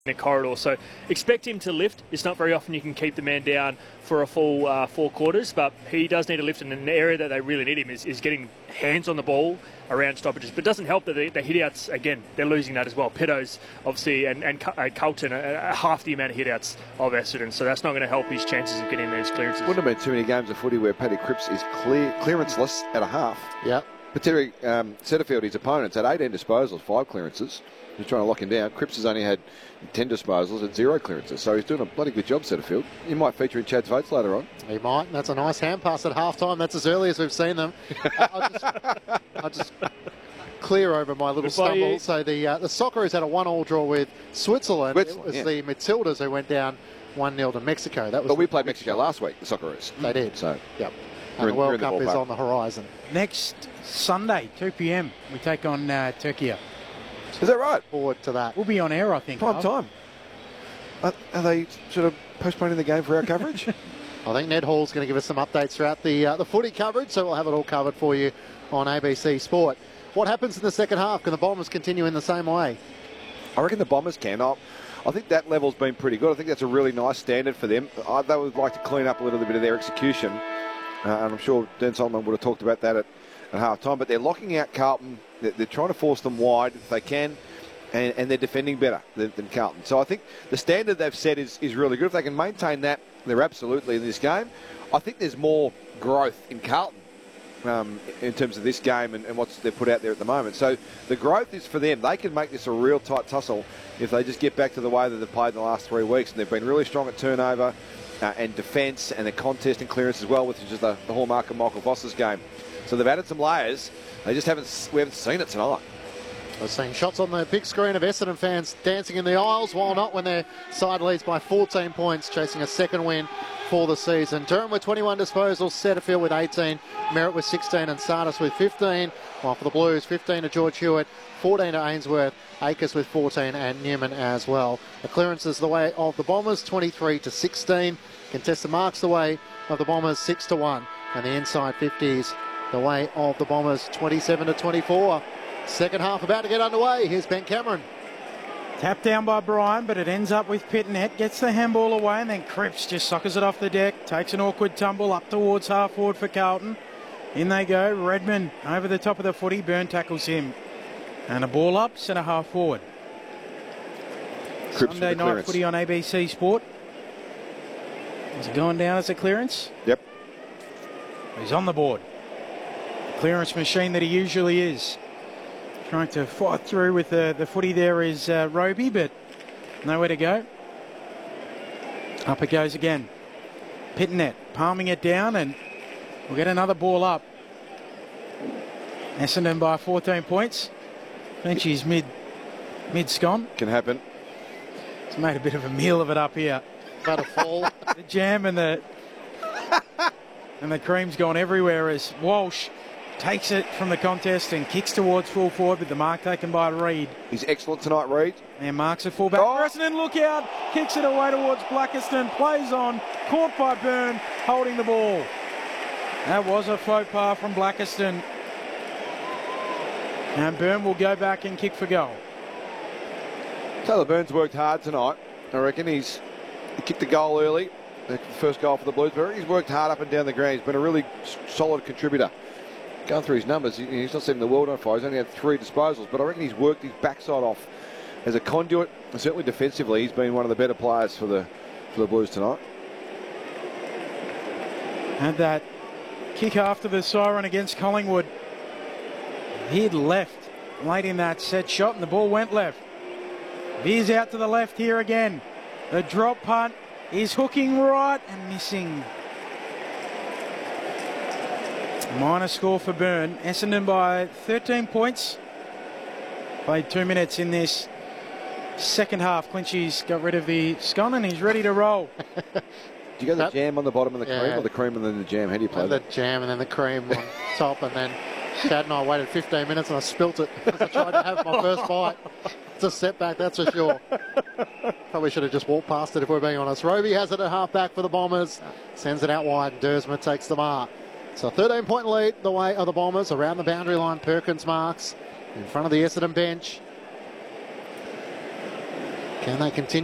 a corridor, so expect him to lift. It's not very often you can keep the man down for a full 4 quarters, but he does need to lift, and an area that they really need him is getting hands on the ball around stoppages. But it doesn't help that the hit-outs, again, they're losing that as well. Pedos, obviously, and Carlton are half the amount of hit-outs of Essendon, so that's not going to help his chances of getting those clearances. Wouldn't have been too many games of footy where Paddy Cripps is clearanceless at a half. Yeah. But Terry Setterfield, his opponents, had 18 disposals, 5 clearances. He's trying to lock him down. Cripps has only had 10 disposals and 0 clearances. So he's doing a bloody good job, Setterfield. He might feature in Chad's votes later on. He might. That's a nice hand pass at half-time. That's as early as we've seen them. I'll just clear over my little stumble. So the Socceroos had a 1-1 draw with Switzerland. It was the Matildas who went down 1-0 to Mexico. But we played Mexico last week, the Socceroos. They did. So, yep. And the World Cup is on the horizon. Next Sunday, 2 p.m, we take on Turkey. Is that right? Forward to that. We'll be on air, I think. Prime time. Are they sort of postponing the game for our coverage? I think Ned Hall's going to give us some updates throughout the footy coverage, so we'll have it all covered for you on ABC Sport. What happens in the second half? Can the Bombers continue in the same way? I reckon the Bombers can. I think that level's been pretty good. I think that's a really nice standard for them. They would like to clean up a little bit of their execution, and I'm sure Dan Solomon would have talked about that at half-time, but they're locking out Carlton. They're trying to force them wide if they can, and they're defending better than Carlton. So I think the standard they've set is really good. If they can maintain that, they're absolutely in this game. I think there's more growth in Carlton in terms of this game and what they've put out there at the moment. So the growth is for them. They can make this a real tight tussle if they just get back to the way that they've played in the last 3 weeks. And they've been really strong at turnover and defence and the contest and clearance as well, which is just the hallmark of Michael Voss's game. So they've added some layers. We haven't seen it tonight. I've seen shots on the big screen of Essendon fans dancing in the aisles, while not when their side leads by 14 points, chasing a second win for the season. Durham with 21 disposals, Setterfield with 18, Merritt with 16 and Sardis with 15. While for the Blues, 15 to George Hewitt, 14 to Ainsworth, Akers with 14 and Newman as well. The clearances the way of the Bombers, 23 to 16. Contested marks the way of the Bombers, 6 to 1. And the inside 50s the way of the Bombers, 27 to 24. Second half about to get underway. Here's Ben Cameron. Tapped down by Bryan, but it ends up with Pittonet. Gets the handball away, and then Cripps just sockers it off the deck. Takes an awkward tumble up towards half forward for Carlton. In they go. Redmond over the top of the footy. Byrne tackles him. And a ball up, centre half forward. Cripps Sunday night footy on ABC Sport. Is it going down as a clearance? Yep. He's on the board. Clearance machine that he usually is. Trying to fight through with the footy there is Roby, but nowhere to go. Up it goes again. Pittonet palming it down, and we'll get another ball up. Essendon by 14 points. Benchies mid-scon. Can happen. He's made a bit of a meal of it up here. About a fall. The jam and the cream's gone everywhere as Walsh takes it from the contest and kicks towards full forward, with the mark taken by Reid. He's excellent tonight, Reid. And marks a fullback. Essendon, look out. Kicks it away towards Blackiston. Plays on. Caught by Byrne, holding the ball. That was a faux pas from Blackiston. And Byrne will go back and kick for goal. Taylor Byrne's worked hard tonight. I reckon he kicked a goal early. The first goal for the Blues. But he's worked hard up and down the ground. He's been a really solid contributor. Going through his numbers, he's not setting the world on fire. He's only had 3 disposals, but I reckon he's worked his backside off as a conduit, and certainly defensively, he's been one of the better players for the Blues tonight. Had that kick after the siren against Collingwood. He'd left late in that set shot, and the ball went left. Veers out to the left here again. The drop punt is hooking right and missing. Minor score for Byrne. Essendon by 13 points. Played 2 minutes in this second half. Clinchie's got rid of the scone and he's ready to roll. Do you go the jam on the bottom and the cream, or the cream and then the jam? How do you play that? The jam and then the cream on top, and then Chad and I waited 15 minutes and I spilt it because I tried to have my first bite. It's a setback, that's for sure. Probably should have just walked past it if we're being honest. Roby has it at half back for the Bombers. Sends it out wide and Dersma takes the mark. So 13-point lead the way of the Bombers. Around the boundary line, Perkins marks in front of the Essendon bench. Can they continue?